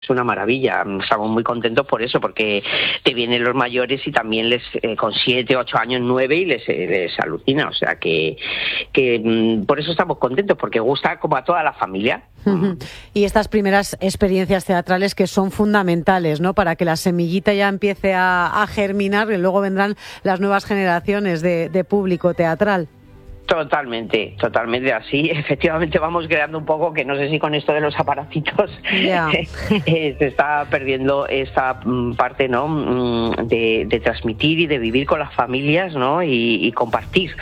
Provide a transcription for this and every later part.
Es una maravilla, estamos muy contentos por eso, porque te vienen los mayores y también les con 7, 8 años, 9 y les alucina, o sea que por eso estamos contentos, porque gusta como a toda la familia. Y estas primeras experiencias teatrales que son fundamentales, ¿no?, para que la semillita ya empiece a germinar y luego vendrán las nuevas generaciones de público teatral. Totalmente así. Efectivamente vamos creando un poco, que no sé si con esto de los aparatitos se está perdiendo esta parte, ¿no?, de transmitir y de vivir con las familias, ¿no?, y compartir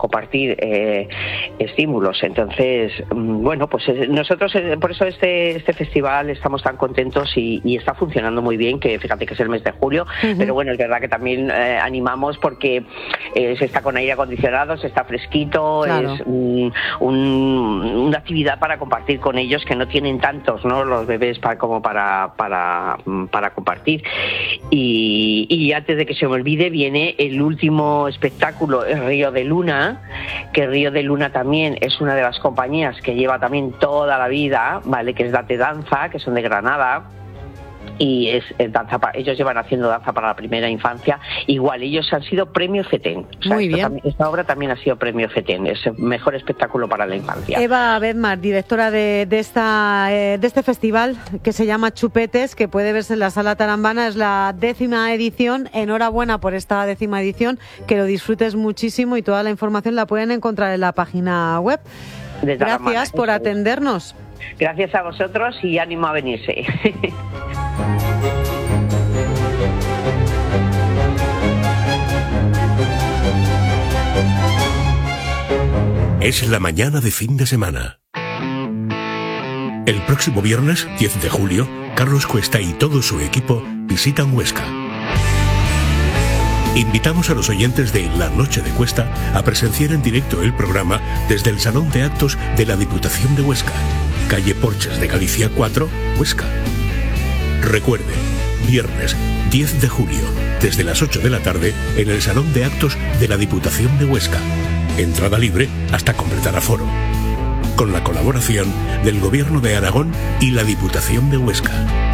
estímulos. Entonces, bueno, pues nosotros por eso este festival estamos tan contentos y está funcionando muy bien, que fíjate que es el mes de julio, pero bueno, es verdad que también animamos porque se está con aire acondicionado, se está fresquito. Claro. Es una actividad para compartir con ellos, que no tienen tantos, ¿no?, los bebés como para compartir. Y antes de que se me olvide, viene el último espectáculo, el Río de Luna, que Río de Luna también es una de las compañías que lleva también toda la vida, ¿vale?, que es Date Danza, que son de Granada. Y es danza ellos llevan haciendo danza para la primera infancia. Igual, ellos han sido premio FETEN. O sea, muy bien. Esta obra también ha sido premio FETEN, es el mejor espectáculo para la infancia. Eva Bedmar, directora de este festival que se llama Chupetes, que puede verse en la Sala Tarambana, es la 10ª edición. Enhorabuena por esta 10ª edición, que lo disfrutes muchísimo y toda la información la pueden encontrar en la página web. Gracias por atendernos. Gracias a vosotros y ánimo a venirse. Es la mañana de fin de semana. El próximo viernes, 10 de julio, Carlos Cuesta y todo su equipo visitan Huesca. Invitamos a los oyentes de La Noche de Cuesta a presenciar en directo el programa desde el Salón de Actos de la Diputación de Huesca, calle Porches de Galicia 4, Huesca. Recuerde, viernes 10 de julio, desde las 8 de la tarde, en el Salón de Actos de la Diputación de Huesca. Entrada libre hasta completar aforo. Con la colaboración del Gobierno de Aragón y la Diputación de Huesca.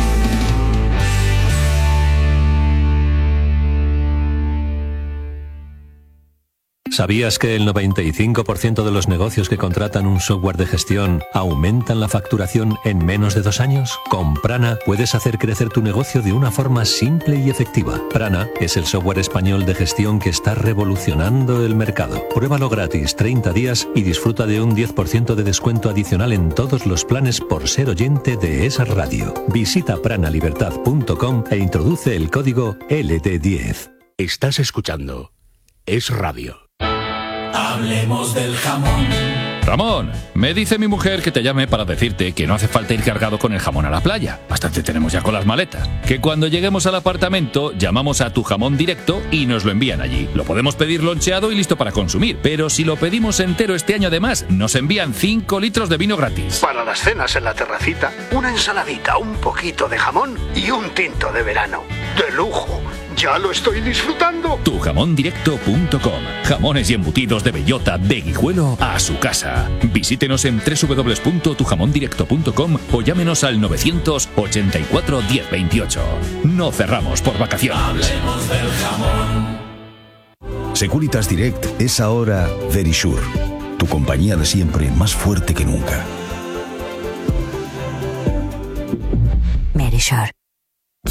¿Sabías que el 95% de los negocios que contratan un software de gestión aumentan la facturación en menos de 2 años? Con Prana puedes hacer crecer tu negocio de una forma simple y efectiva. Prana es el software español de gestión que está revolucionando el mercado. Pruébalo gratis 30 días y disfruta de un 10% de descuento adicional en todos los planes por ser oyente de esa radio. Visita pranalibertad.com e introduce el código LD10. Estás escuchando Es Radio. Hablemos del jamón. Ramón, me dice mi mujer que te llame para decirte que no hace falta ir cargado con el jamón a la playa. Bastante tenemos ya con las maletas. Que cuando lleguemos al apartamento llamamos a Tu Jamón Directo y nos lo envían allí. Lo podemos pedir loncheado y listo para consumir. Pero si lo pedimos entero este año además, nos envían 5 litros de vino gratis. Para las cenas en la terracita, una ensaladita, un poquito de jamón y un tinto de verano. ¡De lujo! ¡Ya lo estoy disfrutando! Tujamondirecto.com. Jamones y embutidos de bellota, de Guijuelo a su casa. Visítenos en www.tujamondirecto.com o llámenos al 984 1028. No cerramos por vacaciones. Hablemos del jamón. Securitas Direct es ahora Verisure, tu compañía de siempre más fuerte que nunca. Verisure.